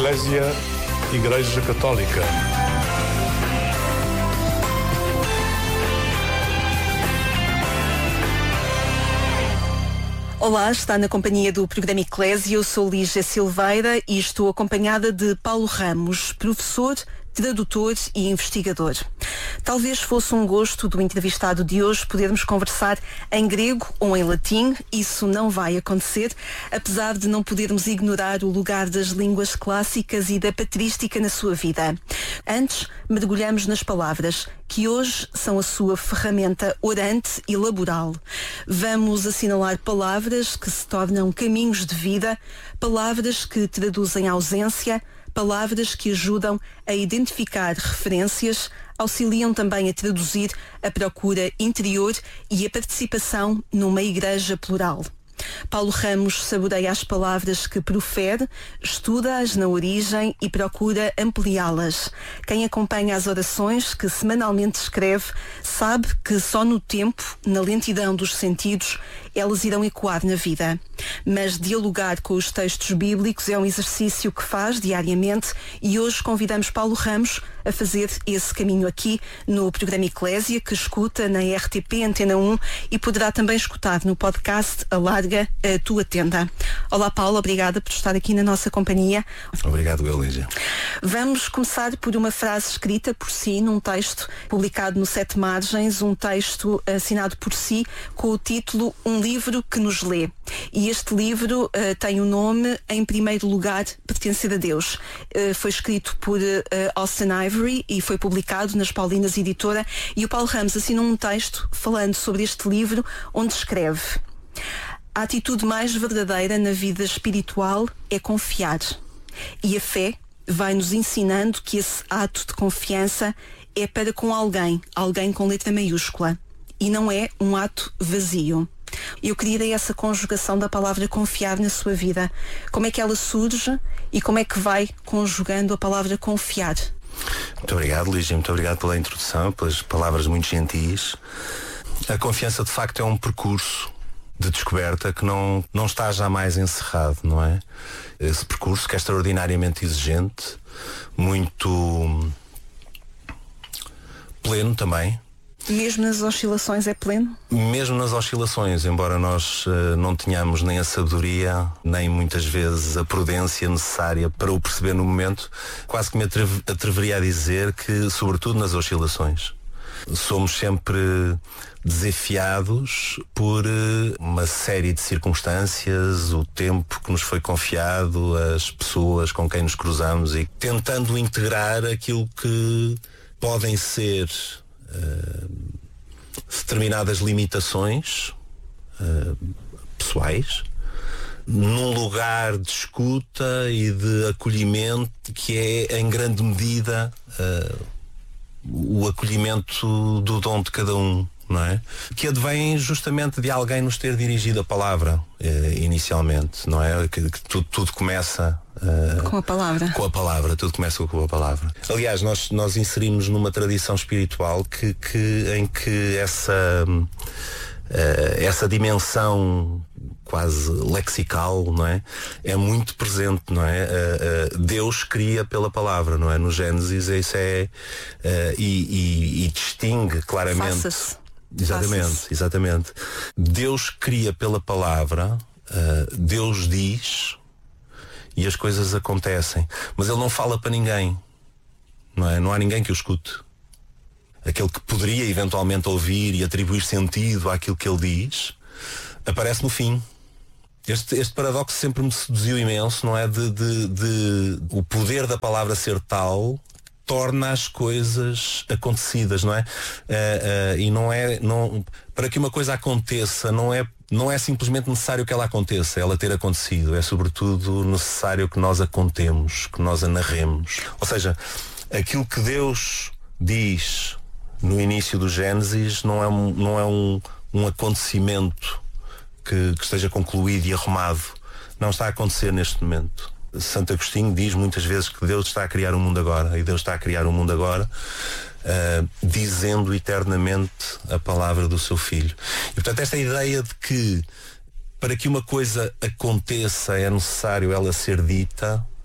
Eclésia, Igreja Católica. Olá, está na companhia do programa Eclésia. Eu sou Lígia Silveira e estou acompanhada de Paulo Ramos, professor, tradutor e investigador. Talvez fosse um gosto do entrevistado de hoje podermos conversar em grego ou em latim. Isso não vai acontecer, apesar de não podermos ignorar o lugar das línguas clássicas e da patrística na sua vida. Antes, mergulhamos nas palavras, que hoje são a sua ferramenta orante e laboral. Vamos assinalar palavras que se tornam caminhos de vida, palavras que traduzem ausência, palavras que ajudam a identificar referências, auxiliam também a traduzir a procura interior e a participação numa igreja plural. Paulo Ramos saboreia as palavras que profere, estuda-as na origem e procura ampliá-las. Quem acompanha as orações que semanalmente escreve sabe que só no tempo, na lentidão dos sentidos, elas irão ecoar na vida. Mas dialogar com os textos bíblicos é um exercício que faz diariamente e hoje convidamos Paulo Ramos a fazer esse caminho aqui no programa Eclésia, que escuta na RTP Antena 1 e poderá também escutar no podcast Alarga a Tua Tenda. Olá Paulo, obrigada por estar aqui na nossa companhia. Obrigado, Lígia. Vamos começar por uma frase escrita por si num texto publicado no Sete Margens, um texto assinado por si com o título Um Livro que nos lê. E este livro tem o nome, em primeiro lugar, Pertencer a Deus. Foi escrito por Austin Ivory e foi publicado nas Paulinas Editora, e o Paulo Ramos assinou um texto falando sobre este livro, onde escreve: a atitude mais verdadeira na vida espiritual é confiar. E a fé vai nos ensinando que esse ato de confiança é para com alguém com letra maiúscula, e não é um ato vazio. Eu queria essa conjugação da palavra confiar na sua vida. Como é que ela surge e como é que vai conjugando a palavra confiar? Muito obrigado, Lígia, muito obrigado pela introdução, pelas palavras muito gentis. A confiança, de facto, é um percurso de descoberta que não está jamais encerrado, não é? Esse percurso que é extraordinariamente exigente, muito pleno também. Mesmo nas oscilações é pleno? Mesmo nas oscilações, embora nós não tenhamos nem a sabedoria, nem muitas vezes a prudência necessária para o perceber no momento, quase que me atreveria a dizer que, sobretudo nas oscilações, somos sempre desafiados por uma série de circunstâncias, o tempo que nos foi confiado, as pessoas com quem nos cruzamos, e tentando integrar aquilo que podem ser determinadas limitações pessoais num lugar de escuta e de acolhimento que é em grande medida o acolhimento do dom de cada um, não é? Que advém justamente de alguém nos ter dirigido a palavra inicialmente, não é? Que tudo começa com a palavra. Com a palavra, tudo começa com a palavra. Aliás, nós inserimos numa tradição espiritual em que essa dimensão quase lexical, não é? É muito presente, não é? Deus cria pela palavra, não é? No Gênesis isso e distingue claramente. Faça-se. Exatamente. Deus cria pela palavra, Deus diz e as coisas acontecem, mas Ele não fala para ninguém, não é? Não há ninguém que o escute. Aquele que poderia eventualmente ouvir e atribuir sentido àquilo que Ele diz aparece no fim. Este paradoxo sempre me seduziu imenso, não é? De o poder da palavra ser tal torna as coisas acontecidas, não é? E para que uma coisa aconteça não é simplesmente necessário que ela aconteça, ela ter acontecido, é sobretudo necessário que nós a contemos, que nós a narremos. Ou seja, aquilo que Deus diz no início do Gênesis não é um acontecimento que esteja concluído e arrumado. Não está a acontecer neste momento. Santo Agostinho diz muitas vezes que Deus está a criar o mundo agora, e Deus está a criar o mundo agora dizendo eternamente a palavra do seu Filho. E portanto esta ideia de que para que uma coisa aconteça é necessário ela ser dita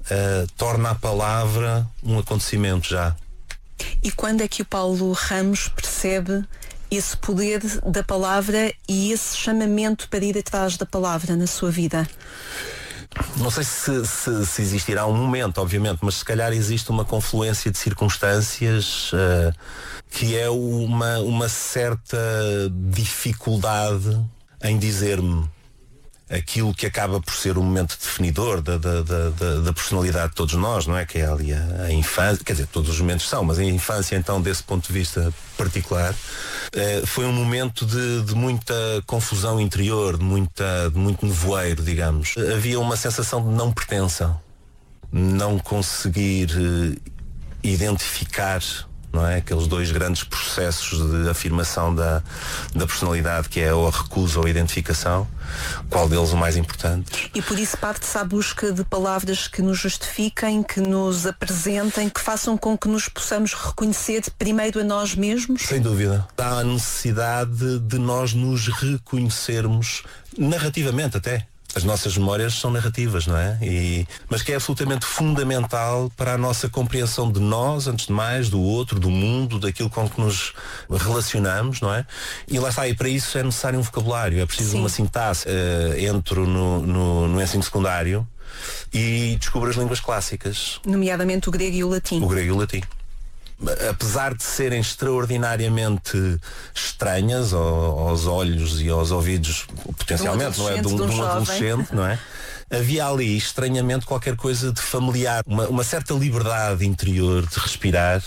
torna a palavra um acontecimento já. E quando é que o Paulo Ramos percebe esse poder da palavra e esse chamamento para ir atrás da palavra na sua vida? Não sei se existirá um momento, obviamente, mas se calhar existe uma confluência de circunstâncias que é uma certa dificuldade em dizer-me aquilo que acaba por ser o momento definidor da personalidade de todos nós, não é? Que é ali a infância, quer dizer, todos os momentos são, mas a infância, então, desse ponto de vista particular, foi um momento de muita confusão interior, de muito nevoeiro, digamos. Havia uma sensação de não pertença, não conseguir identificar, não é? Aqueles dois grandes processos de afirmação da personalidade, que é ou a recusa ou a identificação, qual deles o mais importante. E por isso parte-se à busca de palavras que nos justifiquem, que nos apresentem, que façam com que nos possamos reconhecer primeiro a nós mesmos? Sem dúvida. Há a necessidade de nós nos reconhecermos narrativamente até. As nossas memórias são narrativas, não é? Mas que é absolutamente fundamental para a nossa compreensão de nós, antes de mais, do outro, do mundo, daquilo com que nos relacionamos, não é? E lá está, e para isso é necessário um vocabulário, é preciso uma sintaxe. Entro no ensino secundário e descubro as línguas clássicas. Nomeadamente o grego e o latim. O grego e o latim. Apesar de serem extraordinariamente estranhas aos olhos e aos ouvidos, potencialmente, não é? De um adolescente, não é? Havia ali, estranhamente, qualquer coisa de familiar, uma certa liberdade interior de respirar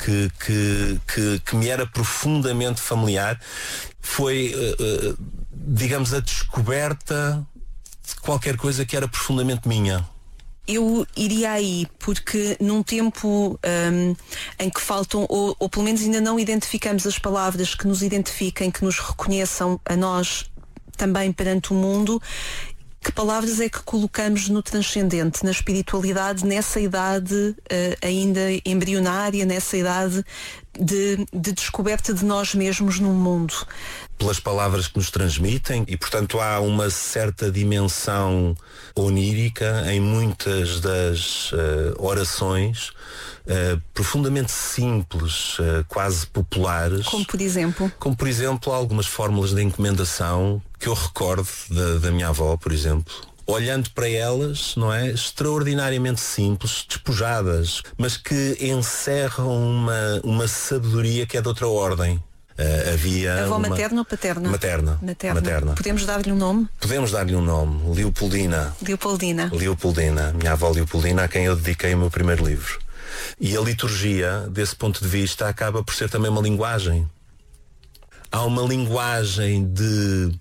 que me era profundamente familiar. Foi, digamos, a descoberta de qualquer coisa que era profundamente minha. Eu iria aí, porque num tempo em que faltam, ou pelo menos ainda não identificamos as palavras que nos identifiquem, que nos reconheçam a nós também perante o mundo, que palavras é que colocamos no transcendente, na espiritualidade, nessa idade ainda embrionária, nessa idade de descoberta de nós mesmos no mundo? Pelas palavras que nos transmitem, e portanto há uma certa dimensão onírica em muitas das orações profundamente simples, quase populares. Como por exemplo? Como por exemplo algumas fórmulas de encomendação que eu recordo da minha avó, por exemplo. Olhando para elas, não é? Extraordinariamente simples, despojadas, mas que encerram uma sabedoria que é de outra ordem. Havia avó materna ou paterna? Materna. Podemos dar-lhe um nome? Podemos dar-lhe um nome. Leopoldina. Minha avó Leopoldina, a quem eu dediquei o meu primeiro livro. E a liturgia, desse ponto de vista, acaba por ser também uma linguagem. Há uma linguagem de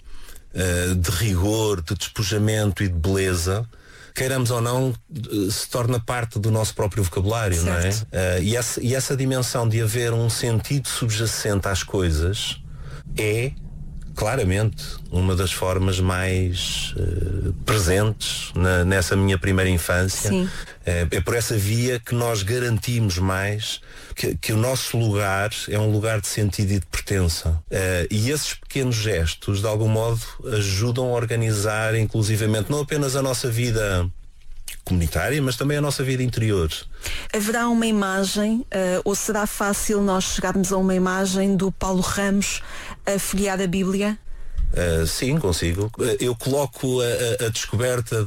rigor, de despojamento e de beleza, queiramos ou não, se torna parte do nosso próprio vocabulário, certo. Não é? E essa dimensão de haver um sentido subjacente às coisas é claramente uma das formas mais presentes nessa minha primeira infância. Sim. É por essa via que nós garantimos mais que o nosso lugar é um lugar de sentido e de pertença. E esses pequenos gestos, de algum modo, ajudam a organizar inclusivamente não apenas a nossa vida comunitária, mas também a nossa vida interior. Haverá uma imagem, ou será fácil nós chegarmos a uma imagem do Paulo Ramos a folhear a Bíblia? Sim, consigo. Eu coloco a descoberta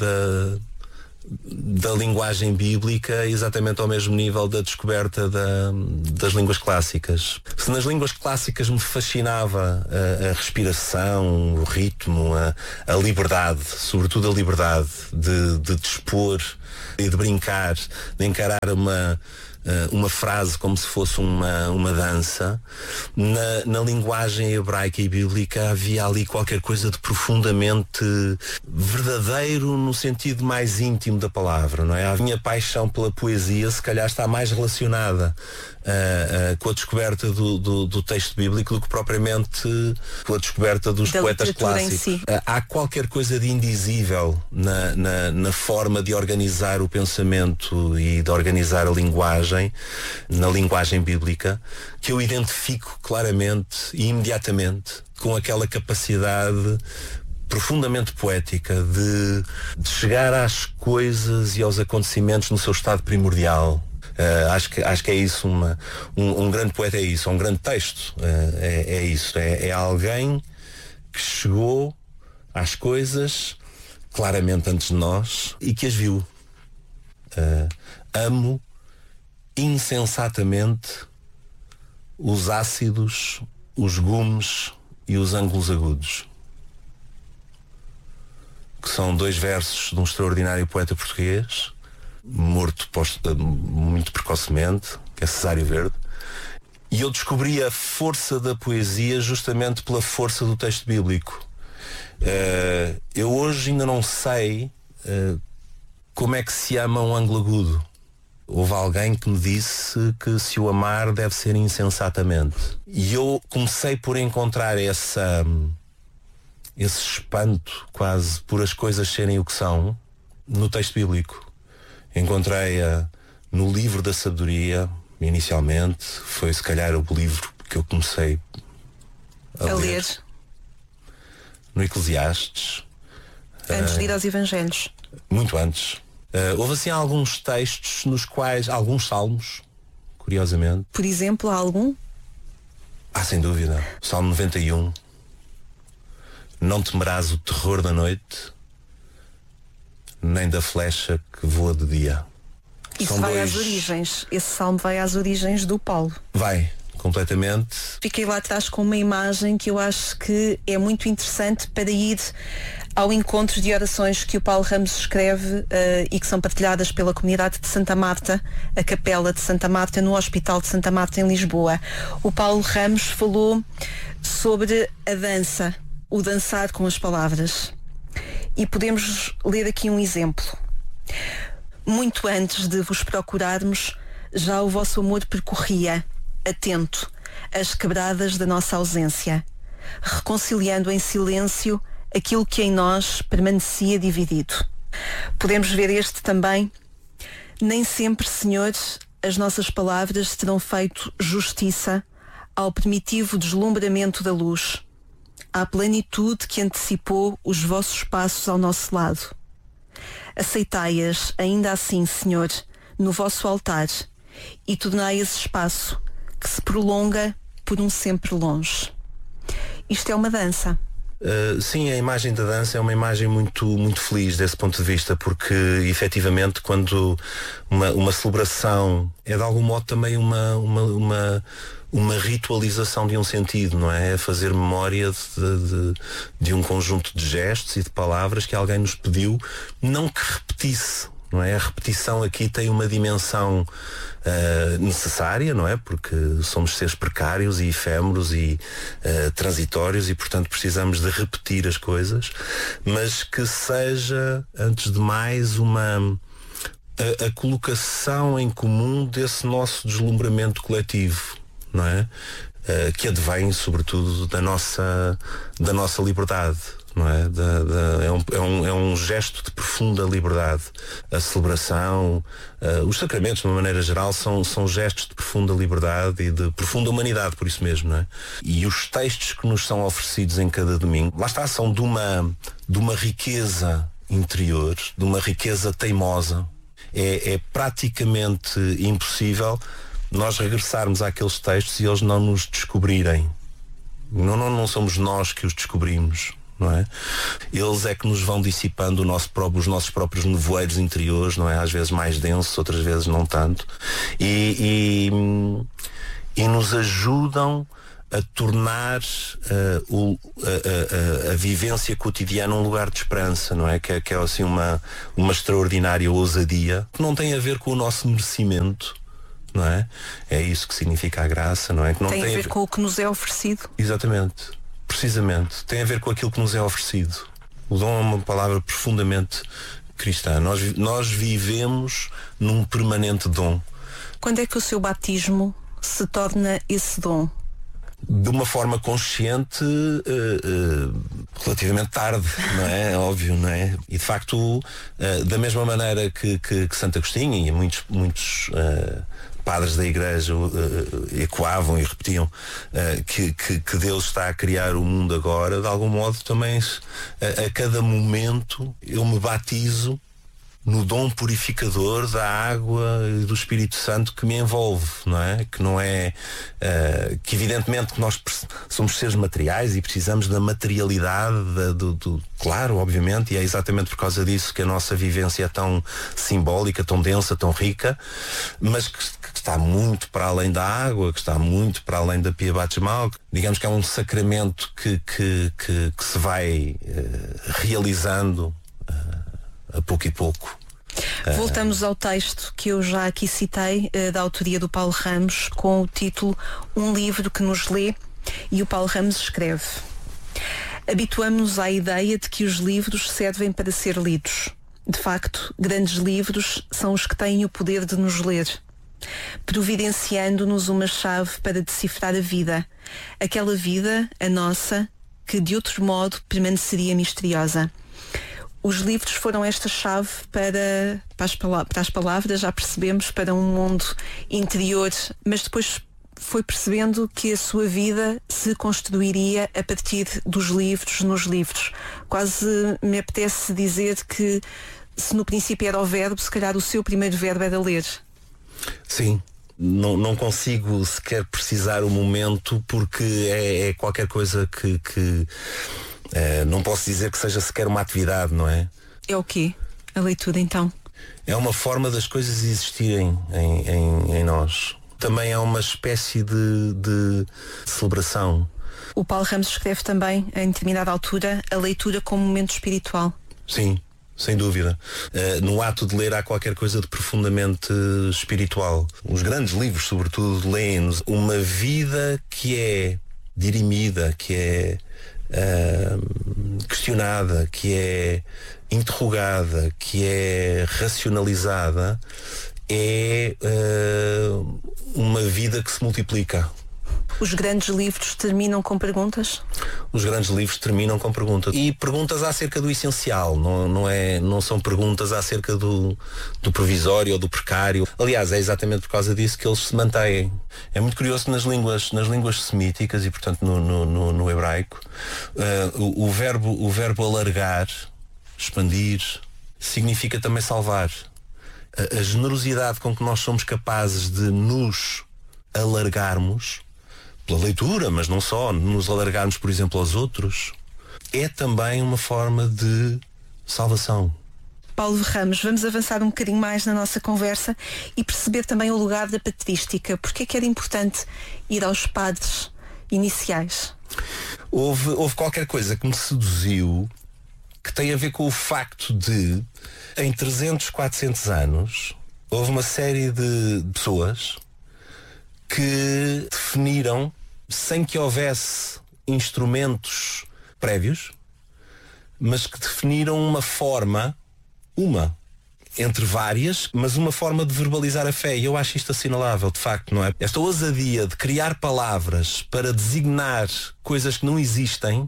da linguagem bíblica exatamente ao mesmo nível da descoberta das línguas clássicas. Se nas línguas clássicas me fascinava a respiração, o ritmo, a liberdade, sobretudo a liberdade de dispor e de brincar, de encarar uma frase como se fosse uma dança, na linguagem hebraica e bíblica havia ali qualquer coisa de profundamente verdadeiro no sentido mais íntimo da palavra, não é? A minha paixão pela poesia se calhar está mais relacionada com a descoberta do texto bíblico do que propriamente com a descoberta dos poetas clássicos. Si. Há qualquer coisa de indizível na forma de organizar o pensamento e de organizar a linguagem, na linguagem bíblica, que eu identifico claramente e imediatamente com aquela capacidade profundamente poética de chegar às coisas e aos acontecimentos no seu estado primordial. Acho que é isso, um grande poeta é isso, um grande texto é isso, é alguém que chegou às coisas claramente antes de nós e que as viu. Amo insensatamente os ácidos, os gumes e os ângulos agudos, que são 2 versos de um extraordinário poeta português, morto muito precocemente, que é Cesário Verde. E eu descobri a força da poesia justamente pela força do texto bíblico. Eu hoje ainda não sei como é que se ama um ângulo agudo. Houve alguém que me disse que se o amar deve ser insensatamente. E eu comecei por encontrar esse espanto quase por as coisas serem o que são no texto bíblico. Encontrei-a no livro da sabedoria, inicialmente. Foi se calhar o livro que eu comecei a ler. No Eclesiastes. Antes de ir aos Evangelhos. Muito antes. Houve assim alguns textos nos quais, alguns salmos, curiosamente. Por exemplo, há algum? Sem dúvida. Salmo 91. Não temerás o terror da noite, nem da flecha que voa de dia. Isso vai às origens. Esse salmo vai às origens do Paulo. Vai, completamente. Fiquei lá atrás com uma imagem que eu acho que é muito interessante para ir ao encontro de orações que o Paulo Ramos escreve e que são partilhadas pela comunidade de Santa Marta, a capela de Santa Marta, no Hospital de Santa Marta, em Lisboa. O Paulo Ramos falou sobre a dança, o dançar com as palavras. E podemos ler aqui um exemplo. Muito antes de vos procurarmos, já o vosso amor percorria, atento, as quebradas da nossa ausência, reconciliando em silêncio aquilo que em nós permanecia dividido. Podemos ver este também. Nem sempre, Senhor, as nossas palavras terão feito justiça ao primitivo deslumbramento da luz, à plenitude que antecipou os vossos passos ao nosso lado. Aceitai-as ainda assim, Senhor, no vosso altar, e tornai esse espaço que se prolonga por um sempre longe. Isto é uma dança. Sim, a imagem da dança é uma imagem muito, muito feliz desse ponto de vista, porque efetivamente quando uma celebração é de algum modo também uma ritualização de um sentido, não é? É fazer memória de um conjunto de gestos e de palavras que alguém nos pediu, não que repetisse, não é? A repetição aqui tem uma dimensão necessária, não é? Porque somos seres precários e efêmeros e transitórios e, portanto, precisamos de repetir as coisas, mas que seja, antes de mais, a colocação em comum desse nosso deslumbramento coletivo, não é? Que advém, sobretudo, da nossa liberdade. Não é? É um gesto de profunda liberdade. A celebração, os sacramentos, de uma maneira geral, são gestos de profunda liberdade e de profunda humanidade, por isso mesmo, não é? E os textos que nos são oferecidos em cada domingo, lá está, são de uma riqueza interior, de uma riqueza teimosa. É praticamente impossível nós regressarmos àqueles textos e eles não nos descobrirem. Não somos nós que os descobrimos, não é? Eles é que nos vão dissipando os nossos próprios nevoeiros interiores, não é? Às vezes mais densos, outras vezes não tanto, e nos ajudam a tornar a vivência cotidiana um lugar de esperança, não é? Que é assim uma extraordinária ousadia que não tem a ver com o nosso merecimento, não é? É isso que significa a graça, não é? Que não tem a ver com o que nos é oferecido. Exatamente. Precisamente, tem a ver com aquilo que nos é oferecido. O dom é uma palavra profundamente cristã. Nós vivemos num permanente dom. Quando é que o seu batismo se torna esse dom? De uma forma consciente, relativamente tarde, não é? Óbvio, não é? E de facto, da mesma maneira que Santo Agostinho e muitos padres da Igreja ecoavam e repetiam que Deus está a criar o mundo agora, de algum modo também a cada momento eu me batizo no dom purificador da água e do Espírito Santo que me envolve, não é? Que não é que evidentemente que nós somos seres materiais e precisamos da materialidade claro, obviamente, e é exatamente por causa disso que a nossa vivência é tão simbólica, tão densa, tão rica, mas que está muito para além da água, que está muito para além da pia batismal. Digamos que é um sacramento que se vai realizando a pouco e pouco. Voltamos ao texto que eu já aqui citei, da autoria do Paulo Ramos, com o título Um Livro que nos lê, e o Paulo Ramos escreve: habituamo-nos à ideia de que os livros servem para ser lidos. De facto, grandes livros são os que têm o poder de nos ler, providenciando-nos uma chave para decifrar a vida, aquela vida, a nossa, que de outro modo permaneceria misteriosa. Os livros foram esta chave para as palavras, já percebemos, para um mundo interior, mas depois foi percebendo que a sua vida se construiria a partir dos livros, nos livros. Quase me apetece dizer que se no princípio era o verbo, se calhar o seu primeiro verbo era ler. Sim. Não consigo sequer precisar o momento, porque é qualquer coisa que não posso dizer que seja sequer uma atividade, não é? É o quê? A leitura, então? É uma forma das coisas existirem em nós. Também é uma espécie de celebração. O Paulo Ramos escreve também, em determinada altura, a leitura como momento espiritual. Sim, sem dúvida. No ato de ler há qualquer coisa de profundamente espiritual. Os grandes livros, sobretudo, leem-nos uma vida que é dirimida, que é questionada, que é interrogada, que é racionalizada, é uma vida que se multiplica. Os grandes livros terminam com perguntas? Os grandes livros terminam com perguntas. E perguntas acerca do essencial, não são perguntas acerca do provisório ou do precário. Aliás, é exatamente por causa disso que eles se mantêm. É muito curioso que nas línguas semíticas e, portanto, no hebraico, o verbo alargar, expandir, significa também salvar. A generosidade com que nós somos capazes de nos alargarmos pela leitura, mas não só, nos alargarmos, por exemplo, aos outros, é também uma forma de salvação. Paulo Ramos, vamos avançar um bocadinho mais na nossa conversa e perceber também o lugar da patrística. Porque é que era importante ir aos padres iniciais? Houve qualquer coisa que me seduziu, que tem a ver com o facto de, em 300, 400 anos, houve uma série de pessoas que definiram, sem que houvesse instrumentos prévios, mas que definiram uma forma, entre várias, mas uma forma de verbalizar a fé. E eu acho isto assinalável, de facto, não é? Esta ousadia de criar palavras para designar coisas que não existem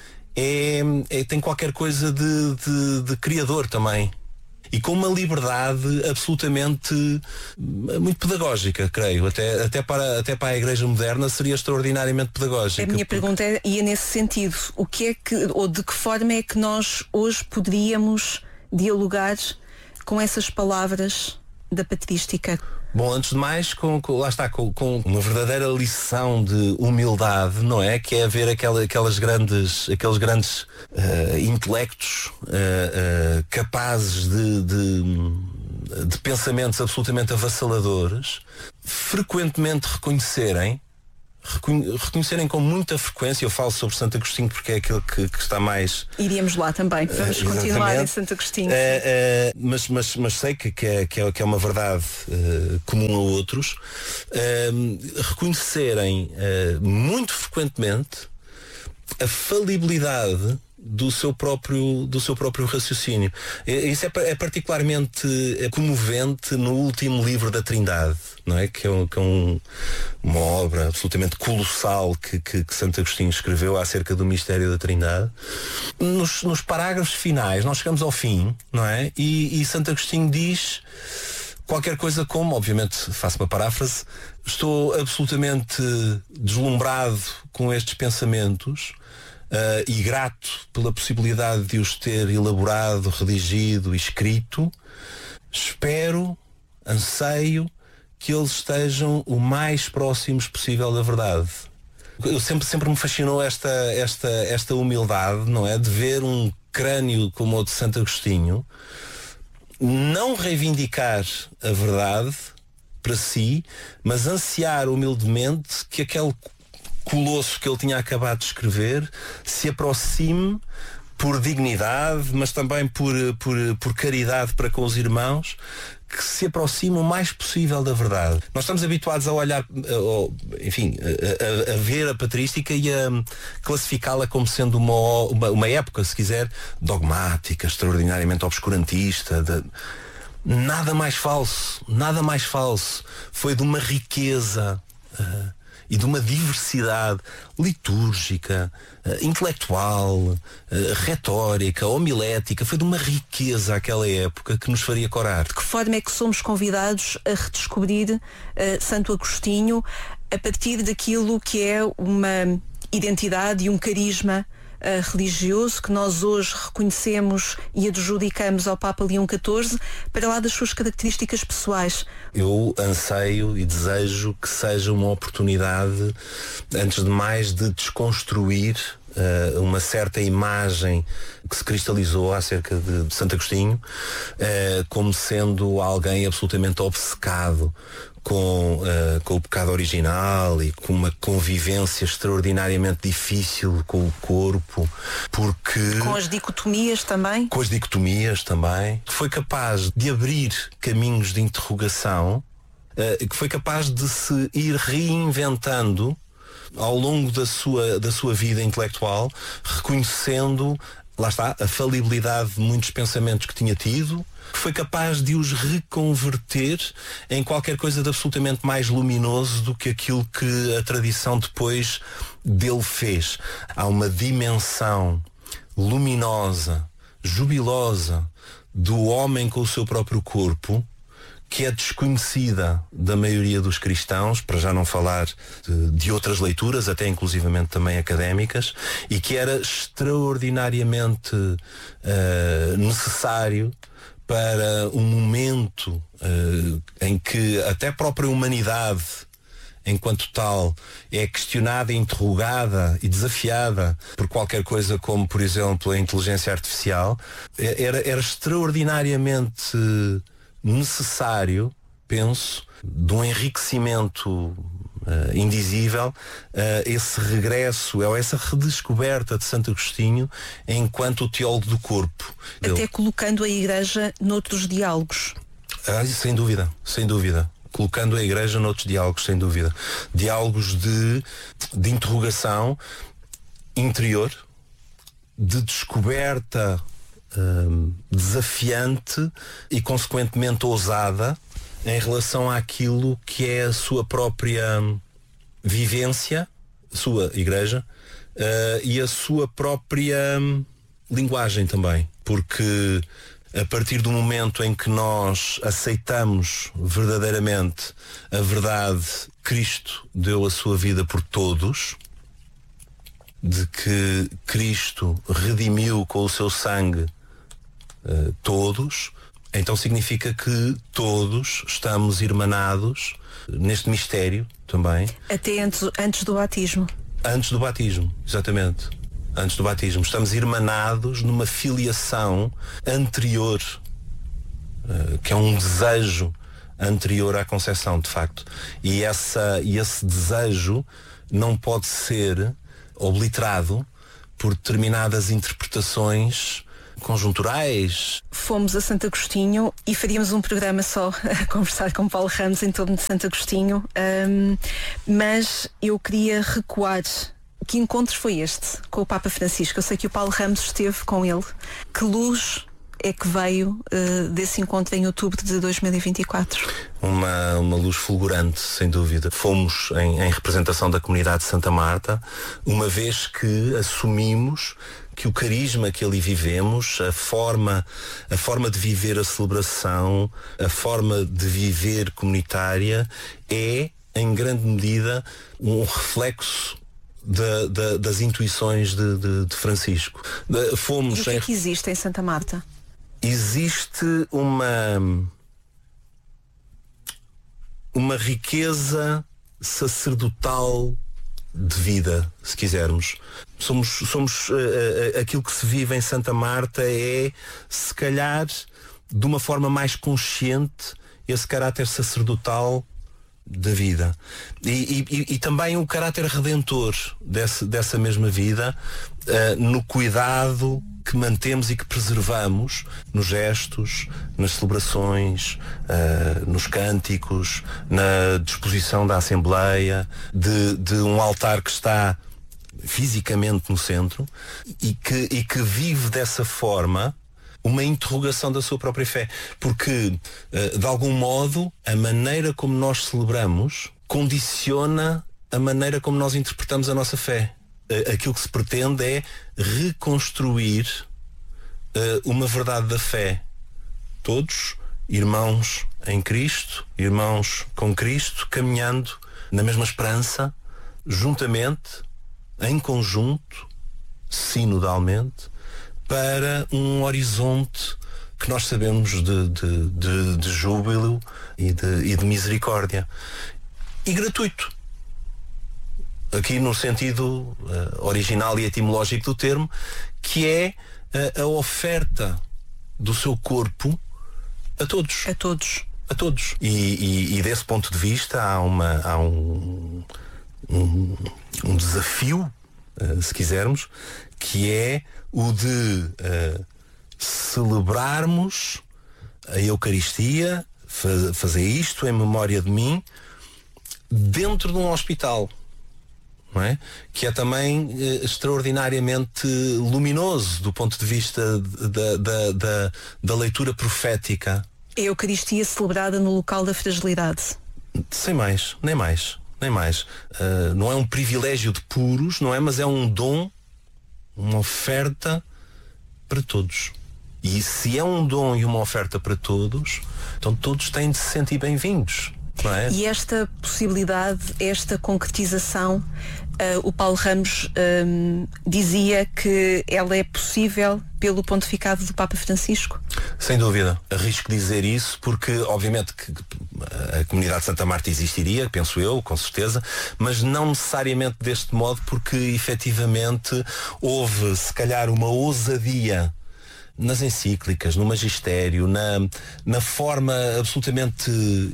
tem qualquer coisa de criador também. E com uma liberdade absolutamente muito pedagógica, creio. Até para a Igreja moderna seria extraordinariamente pedagógica. A minha pergunta ia nesse sentido. O que é que, ou de que forma é que nós hoje poderíamos dialogar com essas palavras da patrística? Bom, antes de mais, com uma verdadeira lição de humildade, não é? Que é haver aqueles grandes intelectos capazes de pensamentos absolutamente avassaladores, frequentemente reconhecerem com muita frequência. Eu falo sobre Santo Agostinho porque é aquele que está mais... Iríamos lá também, vamos continuar em Santo Agostinho. Mas sei que é uma verdade comum a outros, reconhecerem muito frequentemente a falibilidade do seu próprio raciocínio. Isso é particularmente comovente no último livro da Trindade, não é? Que é uma obra absolutamente colossal que Santo Agostinho escreveu acerca do mistério da Trindade. Nos parágrafos finais, nós chegamos ao fim, não é? E Santo Agostinho diz qualquer coisa como, obviamente faço uma paráfrase: estou absolutamente deslumbrado com estes pensamentos e grato pela possibilidade de os ter elaborado, redigido e escrito. Espero, anseio que eles estejam o mais próximos possível da verdade. Eu sempre me fascinou esta humildade, não é? De ver um crânio como o de Santo Agostinho não reivindicar a verdade para si, mas ansiar humildemente que aquele colosso que ele tinha acabado de escrever se aproxime, por dignidade, mas também por caridade para com os irmãos, que se aproxime o mais possível da verdade. Nós estamos habituados a olhar, enfim, a ver a patrística e a classificá-la como sendo uma época, se quiser, dogmática, extraordinariamente obscurantista. Nada mais falso. Foi de uma riqueza e de uma diversidade litúrgica, intelectual, retórica, homilética. Foi de uma riqueza aquela época que nos faria corar. De que forma é que somos convidados a redescobrir Santo Agostinho a partir daquilo que é uma identidade e um carisma religioso que nós hoje reconhecemos e adjudicamos ao Papa Leão XIV, para lá das suas características pessoais? Eu anseio e desejo que seja uma oportunidade, antes de mais, de desconstruir uma certa imagem que se cristalizou acerca de Santo Agostinho como sendo alguém absolutamente obcecado com o pecado original e com uma convivência extraordinariamente difícil com o corpo, porque... Com as dicotomias também? Com as dicotomias também. Foi capaz de abrir caminhos de interrogação, que foi capaz de se ir reinventando ao longo da sua vida intelectual, reconhecendo, lá está, a falibilidade de muitos pensamentos que tinha tido, foi capaz de os reconverter em qualquer coisa de absolutamente mais luminoso do que aquilo que a tradição depois dele fez. Há uma dimensão luminosa, jubilosa do homem com o seu próprio corpo que é desconhecida da maioria dos cristãos, para já não falar de outras leituras, até inclusivamente também académicas, e que era extraordinariamente necessário para um momento em que até a própria humanidade, enquanto tal, é questionada, interrogada e desafiada por qualquer coisa como, por exemplo, a inteligência artificial. Era extraordinariamente necessário, penso, de um enriquecimento indizível, esse regresso, ou essa redescoberta de Santo Agostinho enquanto o teólogo do corpo. Até colocando a Igreja noutros diálogos. Sem dúvida. Colocando a Igreja noutros diálogos, sem dúvida. Diálogos de interrogação interior, de descoberta desafiante e consequentemente ousada em relação àquilo que é a sua própria vivência, a sua Igreja, e a sua própria linguagem também, porque a partir do momento em que nós aceitamos verdadeiramente a verdade, Cristo deu a sua vida por todos, de que Cristo redimiu com o seu sangue todos, então significa que todos estamos irmanados neste mistério também. Até antes do batismo. Antes do batismo, exatamente. Antes do batismo. Estamos irmanados numa filiação anterior, que é um desejo anterior à concepção, de facto. E esse desejo não pode ser obliterado por determinadas interpretações conjunturais. Fomos a Santo Agostinho e faríamos um programa só a conversar com Paulo Ramos em torno de Santo Agostinho, mas eu queria recuar Que encontro foi este com o Papa Francisco? Eu sei que o Paulo Ramos esteve com ele. Que luz é que veio desse encontro em outubro de 2024? Uma luz fulgurante, sem dúvida. Fomos em representação da comunidade de Santa Marta, uma vez que assumimos que o carisma que ali vivemos, a forma de viver a celebração, a forma de viver comunitária é, em grande medida, um reflexo das intuições de Francisco. Fomos. E o que é que existe em Santa Marta? Existe uma riqueza sacerdotal de vida, se quisermos. Somos aquilo que se vive em Santa Marta é, se calhar, de uma forma mais consciente, esse caráter sacerdotal da vida e também o caráter redentor dessa mesma vida, no cuidado que mantemos e que preservamos nos gestos, nas celebrações, nos cânticos, na disposição da Assembleia, de um altar que está fisicamente no centro e que vive dessa forma uma interrogação da sua própria fé, porque de algum modo a maneira como nós celebramos condiciona a maneira como nós interpretamos a nossa fé. Aquilo que se pretende é reconstruir uma verdade da fé. Todos irmãos em Cristo, irmãos com Cristo, caminhando na mesma esperança, juntamente, em conjunto, sinodalmente, para um horizonte que nós sabemos de júbilo e de misericórdia. E gratuito. Aqui no sentido original e etimológico do termo, que é a oferta do seu corpo a todos. A todos. A todos. E desse ponto de vista há um desafio, se quisermos, que é o de celebrarmos a Eucaristia, fazer isto em memória de mim, dentro de um hospital, não é? Que é também extraordinariamente luminoso do ponto de vista da leitura profética. A Eucaristia celebrada no local da fragilidade. Sem mais, nem mais. Nem mais. Não é um privilégio de puros, não é? Mas é um dom, uma oferta para todos. E se é um dom e uma oferta para todos, então todos têm de se sentir bem-vindos, não é? E esta possibilidade, esta concretização, o Paulo Ramos dizia que ela é possível pelo pontificado do Papa Francisco? Sem dúvida. Arrisco dizer isso porque, obviamente, que a comunidade de Santa Marta existiria, penso eu, com certeza, mas não necessariamente deste modo, porque efetivamente houve, se calhar, uma ousadia nas encíclicas, no magistério, na forma absolutamente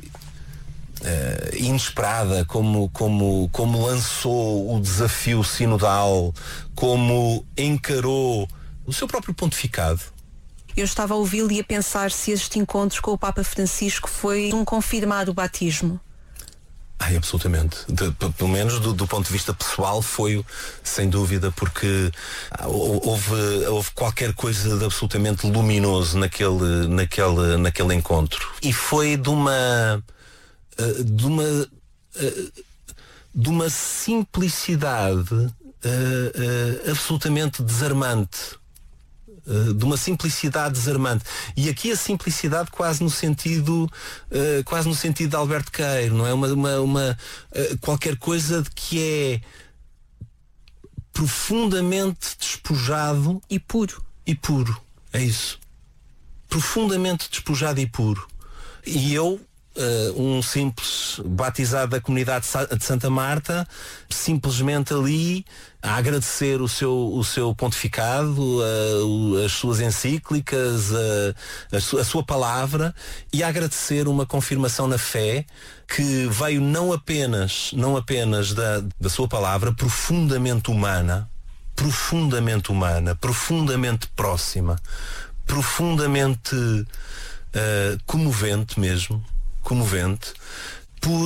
inesperada como lançou o desafio sinodal, como encarou o seu próprio pontificado. Eu estava a ouvi-lo e a pensar se este encontro com o Papa Francisco foi um confirmado batismo. Absolutamente. Pelo menos do ponto de vista pessoal foi, sem dúvida, porque houve qualquer coisa de absolutamente luminoso naquele encontro. E foi de uma simplicidade absolutamente desarmante. De uma simplicidade desarmante. E aqui a simplicidade quase no sentido de Alberto Queiro, não é? Uma qualquer coisa de que é profundamente despojado e puro. E puro, é isso. Profundamente despojado e puro. E eu, um simples batizado da comunidade de Santa Marta, simplesmente ali a agradecer o seu pontificado, as suas encíclicas, a sua palavra, e a agradecer uma confirmação na fé que veio não apenas da sua palavra, profundamente humana, profundamente próxima, profundamente comovente mesmo,